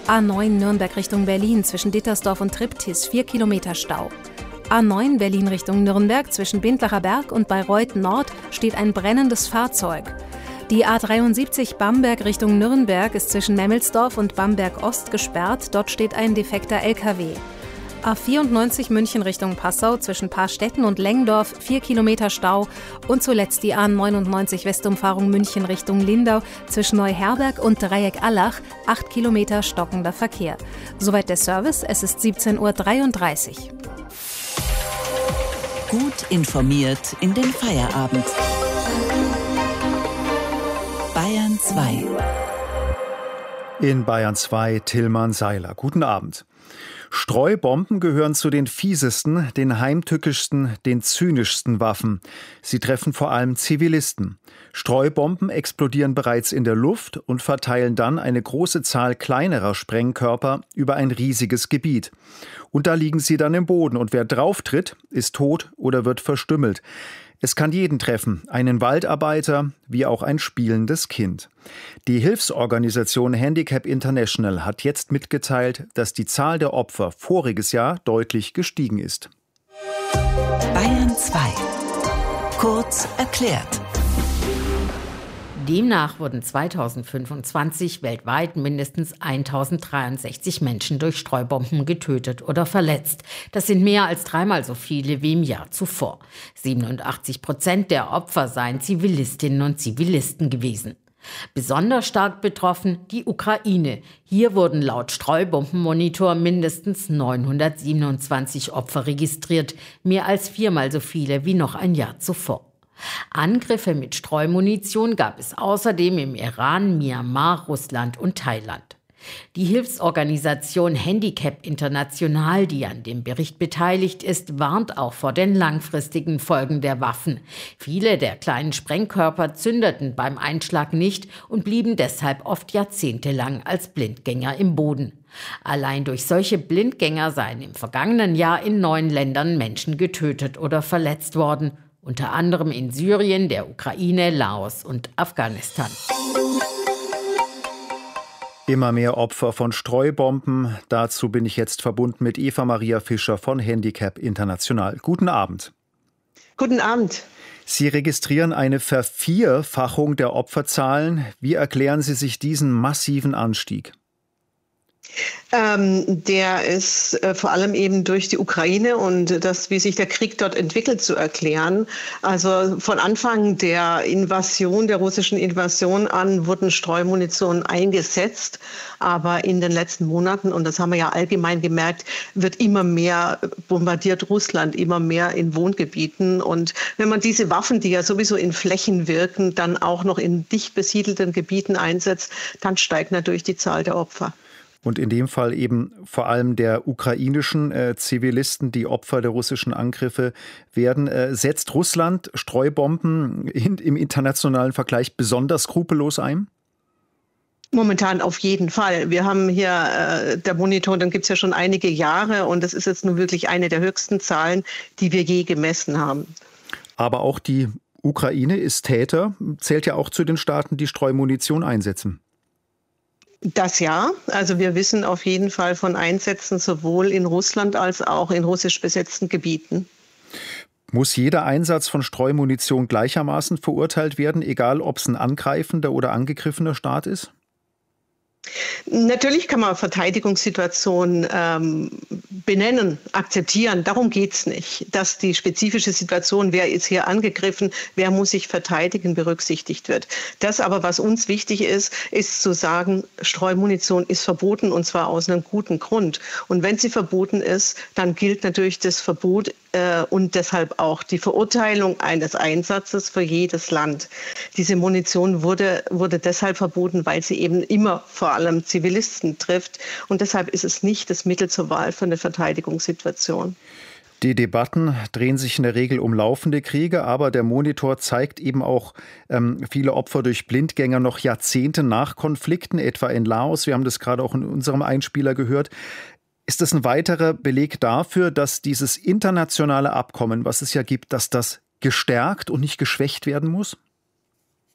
A9 Nürnberg Richtung Berlin zwischen Dittersdorf und Triptis 4 Kilometer Stau. A9 Berlin Richtung Nürnberg zwischen Bindlacher Berg und Bayreuth Nord steht ein brennendes Fahrzeug. Die A73 Bamberg Richtung Nürnberg ist zwischen Memmelsdorf und Bamberg Ost gesperrt, dort steht ein defekter LKW. A94 München Richtung Passau zwischen Paarstetten und Lengdorf 4 Kilometer Stau und zuletzt die A99 Westumfahrung München Richtung Lindau zwischen Neuherberg und Dreieck Allach 8 Kilometer stockender Verkehr. Soweit der Service, es ist 17:33 Uhr. Gut informiert in den Feierabend. Bayern 2. In Bayern 2 Tillmann Seiler. Guten Abend. Streubomben gehören zu den fiesesten, den heimtückischsten, den zynischsten Waffen. Sie treffen vor allem Zivilisten. Streubomben explodieren bereits in der Luft und verteilen dann eine große Zahl kleinerer Sprengkörper über ein riesiges Gebiet. Und da liegen sie dann im Boden und wer drauftritt, ist tot oder wird verstümmelt. Es kann jeden treffen, einen Waldarbeiter wie auch ein spielendes Kind. Die Hilfsorganisation Handicap International hat jetzt mitgeteilt, dass die Zahl der Opfer voriges Jahr deutlich gestiegen ist. Bayern 2. Kurz erklärt. Demnach wurden 2025 weltweit mindestens 1063 Menschen durch Streubomben getötet oder verletzt. Das sind mehr als dreimal so viele wie im Jahr zuvor. 87% der Opfer seien Zivilistinnen und Zivilisten gewesen. Besonders stark betroffen die Ukraine. Hier wurden laut Streubombenmonitor mindestens 927 Opfer registriert, mehr als viermal so viele wie noch ein Jahr zuvor. Angriffe mit Streumunition gab es außerdem im Iran, Myanmar, Russland und Thailand. Die Hilfsorganisation Handicap International, die an dem Bericht beteiligt ist, warnt auch vor den langfristigen Folgen der Waffen. Viele der kleinen Sprengkörper zündeten beim Einschlag nicht und blieben deshalb oft jahrzehntelang als Blindgänger im Boden. Allein durch solche Blindgänger seien im vergangenen Jahr in 9 Ländern Menschen getötet oder verletzt worden. Unter anderem in Syrien, der Ukraine, Laos und Afghanistan. Immer mehr Opfer von Streubomben. Dazu bin ich jetzt verbunden mit Eva Maria Fischer von Handicap International. Guten Abend. Guten Abend. Sie registrieren eine Vervierfachung der Opferzahlen. Wie erklären Sie sich diesen massiven Anstieg? Der ist vor allem eben durch die Ukraine und das, wie sich der Krieg dort entwickelt, zu erklären. Also von Anfang der russischen Invasion an wurden Streumunition eingesetzt. Aber in den letzten Monaten, und das haben wir ja allgemein gemerkt, wird immer mehr bombardiert Russland, immer mehr in Wohngebieten. Und wenn man diese Waffen, die ja sowieso in Flächen wirken, dann auch noch in dicht besiedelten Gebieten einsetzt, dann steigt natürlich die Zahl der Opfer. Und in dem Fall eben vor allem der ukrainischen Zivilisten, die Opfer der russischen Angriffe werden. Setzt Russland Streubomben im internationalen Vergleich besonders skrupellos ein? Momentan auf jeden Fall. Wir haben hier der Monitor, den gibt es ja schon einige Jahre und das ist jetzt nun wirklich eine der höchsten Zahlen, die wir je gemessen haben. Aber auch die Ukraine ist Täter, zählt ja auch zu den Staaten, die Streumunition einsetzen. Das ja. Also wir wissen auf jeden Fall von Einsätzen sowohl in Russland als auch in russisch besetzten Gebieten. Muss jeder Einsatz von Streumunition gleichermaßen verurteilt werden, egal ob es ein angreifender oder angegriffener Staat ist? Natürlich kann man Verteidigungssituationen benennen, akzeptieren. Darum geht's nicht. Dass die spezifische Situation, wer ist hier angegriffen, wer muss sich verteidigen, berücksichtigt wird. Das aber, was uns wichtig ist, ist zu sagen, Streumunition ist verboten und zwar aus einem guten Grund. Und wenn sie verboten ist, dann gilt natürlich das Verbot und deshalb auch die Verurteilung eines Einsatzes für jedes Land. Diese Munition wurde deshalb verboten, weil sie eben immer vor allem Zivilisten trifft. Und deshalb ist es nicht das Mittel zur Wahl für eine Verteidigungssituation. Die Debatten drehen sich in der Regel um laufende Kriege, aber der Monitor zeigt eben auch viele Opfer durch Blindgänger noch Jahrzehnte nach Konflikten, etwa in Laos. Wir haben das gerade auch in unserem Einspieler gehört. Ist das ein weiterer Beleg dafür, dass dieses internationale Abkommen, was es ja gibt, dass das gestärkt und nicht geschwächt werden muss?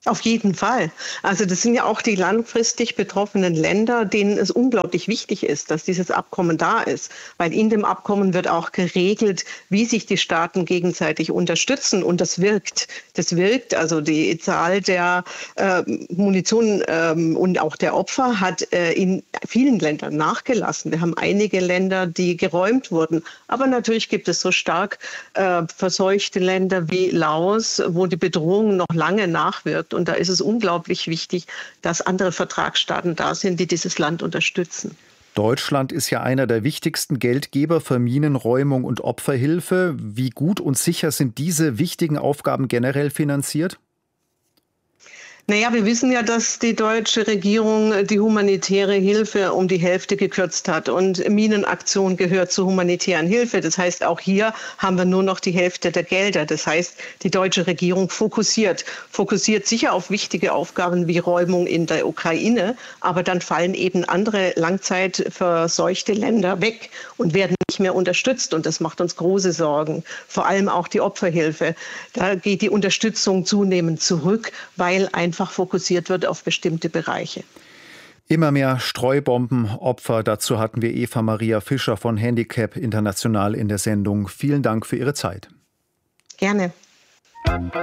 Auf jeden Fall. Also das sind ja auch die langfristig betroffenen Länder, denen es unglaublich wichtig ist, dass dieses Abkommen da ist. Weil in dem Abkommen wird auch geregelt, wie sich die Staaten gegenseitig unterstützen. Und das wirkt. Das wirkt. Also die Zahl der Munition und auch der Opfer hat in vielen Ländern nachgelassen. Wir haben einige Länder, die geräumt wurden. Aber natürlich gibt es so stark verseuchte Länder wie Laos, wo die Bedrohung noch lange nachwirkt. Und da ist es unglaublich wichtig, dass andere Vertragsstaaten da sind, die dieses Land unterstützen. Deutschland ist ja einer der wichtigsten Geldgeber für Minenräumung und Opferhilfe. Wie gut und sicher sind diese wichtigen Aufgaben generell finanziert? Naja, wir wissen ja, dass die deutsche Regierung die humanitäre Hilfe um die Hälfte gekürzt hat. Und Minenaktion gehört zur humanitären Hilfe. Das heißt, auch hier haben wir nur noch die Hälfte der Gelder. Das heißt, die deutsche Regierung fokussiert sicher auf wichtige Aufgaben wie Räumung in der Ukraine. Aber dann fallen eben andere langzeitverseuchte Länder weg und werden nicht mehr unterstützt. Und das macht uns große Sorgen. Vor allem auch die Opferhilfe. Da geht die Unterstützung zunehmend zurück, weil einfach fokussiert wird auf bestimmte Bereiche. Immer mehr Streubombenopfer. Dazu hatten wir Eva Maria Fischer von Handicap International in der Sendung. Vielen Dank für Ihre Zeit. Gerne.